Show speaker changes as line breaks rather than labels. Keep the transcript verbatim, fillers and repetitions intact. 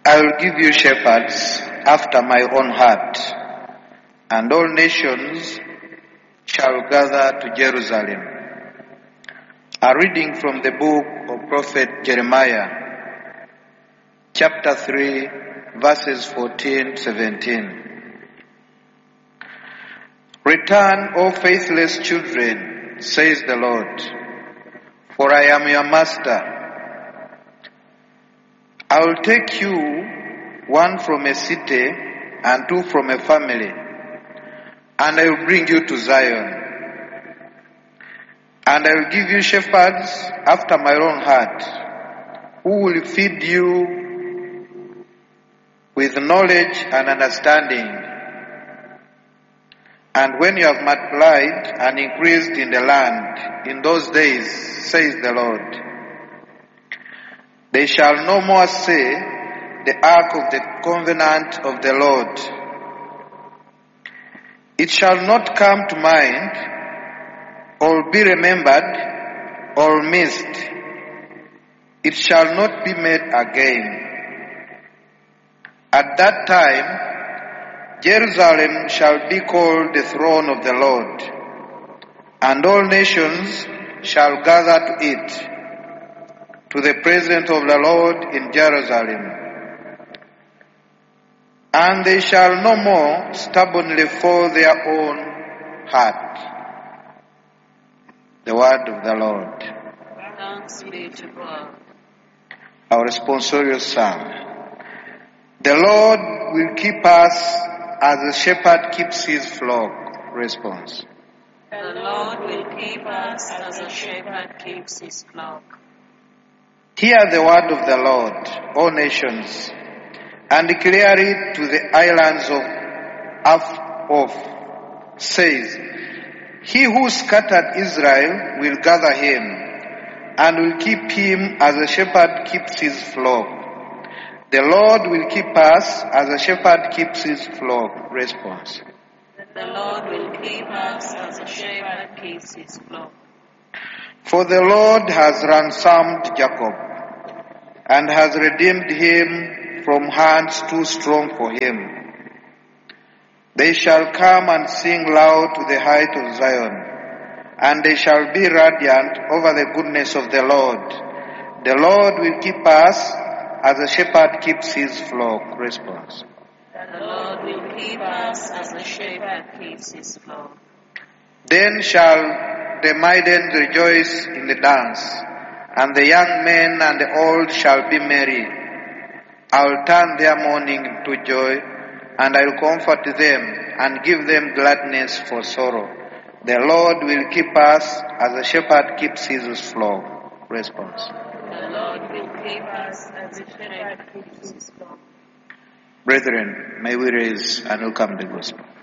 I will give you shepherds after my own heart, and all nations shall gather to Jerusalem. A reading from the book of Prophet Jeremiah, chapter three, verses fourteen to seventeen. Return, O faithless children, says the Lord, for I am your master. I will take you, one from a city and two from a family, and I will bring you to Zion. And I will give you shepherds after my own heart, who will feed you with knowledge and understanding. And when you have multiplied and increased in the land in those days, says the Lord, they shall no more say, the ark of the covenant of the Lord. It shall not come to mind, or be remembered, or missed. It shall not be made again. At that time, Jerusalem shall be called the throne of the Lord, and all nations shall gather to it, to the presence of the Lord in Jerusalem. And they shall no more stubbornly follow their own heart. The word of the Lord.
Thanks be to God.
Our responsorial psalm. The Lord will keep us as a shepherd keeps his flock. Response.
The Lord will keep us as a shepherd keeps his flock.
Hear the word of the Lord, O nations, and declare it to the islands of Af, says, he who scattered Israel will gather him, and will keep him as a shepherd keeps his flock. The Lord will keep us as a shepherd keeps his flock. Response.
The Lord will keep us as a shepherd keeps his flock.
For the Lord has ransomed Jacob, and has redeemed him from hands too strong for him. They shall come and sing loud to the height of Zion, and they shall be radiant over the goodness of the Lord. The Lord will keep us as a shepherd keeps his flock. Response.
The Lord will keep us as a shepherd keeps his flock.
Then shall the maidens rejoice in the dance, and the young men and the old shall be merry. I will turn their mourning into joy, and I will comfort them and give them gladness for sorrow. The Lord will keep us as a shepherd keeps his flock. Response.
The Lord will keep us as a shepherd keeps his flock.
Brethren, may we raise and welcome the gospel.